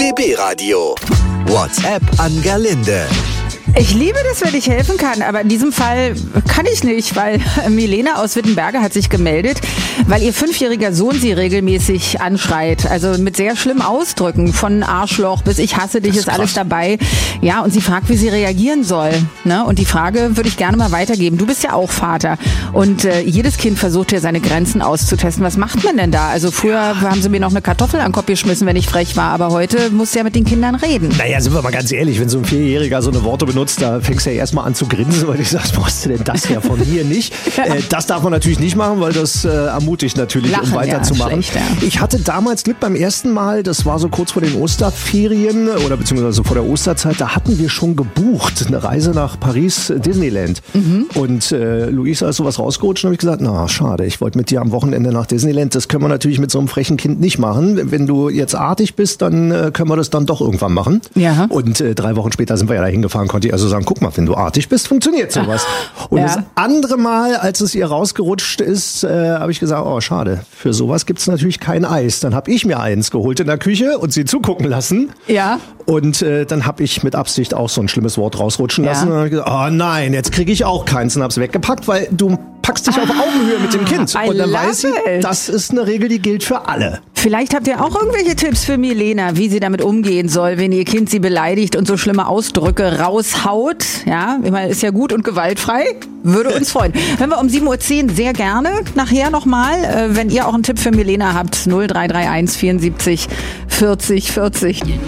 RBB Radio. WhatsApp an Gerlinde. Ich liebe das, wenn ich helfen kann, aber in diesem Fall kann ich nicht, weil Milena aus Wittenberge hat sich gemeldet, weil ihr 5-jähriger Sohn sie regelmäßig anschreit. Also mit sehr schlimmen Ausdrücken, von Arschloch bis ich hasse dich, ist alles dabei. Ja, und sie fragt, wie sie reagieren soll. Ne? Und die Frage würde ich gerne mal weitergeben. Du bist ja auch Vater und jedes Kind versucht ja seine Grenzen auszutesten. Was macht man denn da? Also früher haben sie mir noch eine Kartoffel an den Kopf geschmissen, wenn ich frech war, aber heute musst du ja mit den Kindern reden. Naja, sind wir mal ganz ehrlich, wenn so ein 4-Jähriger so eine Worte benutzt, da fängst du ja erstmal an zu grinsen, weil ich sag, was brauchst du denn das ja von mir nicht? Das darf man natürlich nicht machen, weil das ermutigt natürlich, Lachen, um weiterzumachen. Ja, ich hatte damals Glück beim ersten Mal, das war so kurz vor den Osterferien oder beziehungsweise vor der Osterzeit, da hatten wir schon gebucht, eine Reise nach Paris Disneyland. Und Luisa ist sowas rausgerutscht und habe ich gesagt, na schade, ich wollte mit dir am Wochenende nach Disneyland, das können wir natürlich mit so einem frechen Kind nicht machen. Wenn du jetzt artig bist, dann können wir das dann doch irgendwann machen. Ja. Und 3 Wochen später sind wir ja da hingefahren, konnte ich also sagen, guck mal, wenn du artig bist, funktioniert sowas. Und Ja. das andere Mal, als es ihr rausgerutscht ist, habe ich gesagt, oh schade, für sowas gibt es natürlich kein Eis. Dann habe ich mir eins geholt in der Küche und sie zugucken lassen. Ja. Und dann habe ich mit Absicht auch so ein schlimmes Wort rausrutschen lassen. Und dann habe ich gesagt, oh nein, jetzt kriege ich auch keins und habe es weggepackt, weil du packst dich auf Augenhöhe mit dem Kind. I Und dann love weiß sie, it. das ist eine Regel, die gilt für alle. Vielleicht habt ihr auch irgendwelche Tipps für Milena, wie sie damit umgehen soll, wenn ihr Kind sie beleidigt und so schlimme Ausdrücke raushaut. Ja, ich meine, ist ja gut und gewaltfrei. Würde uns freuen. Hören wir um 7.10 Uhr sehr gerne nachher nochmal, wenn ihr auch einen Tipp für Milena habt. 0331 74 40 40.